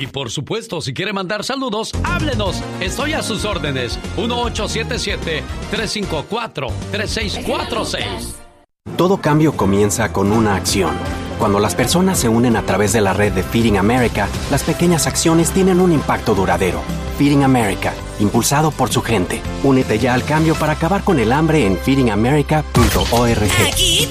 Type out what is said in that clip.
Y por supuesto, si quiere mandar saludos, háblenos. Estoy a sus órdenes. 1877-354-3646. Todo cambio comienza con una acción. Cuando las personas se unen a través de la red de Feeding America, las pequeñas acciones tienen un impacto duradero. Feeding America, impulsado por su gente. Únete ya al cambio para acabar con el hambre en feedingamerica.org. Aquí